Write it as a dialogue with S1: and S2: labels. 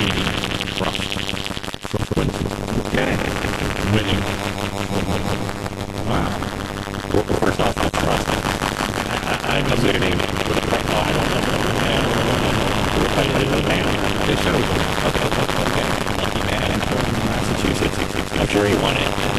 S1: Okay. Winning. Wow. Well, first off, that's trust. I'm assuming. I don't know the man or the woman. But it is a man. It shows. Okay. Lucky man from Massachusetts. I'm sure he won it.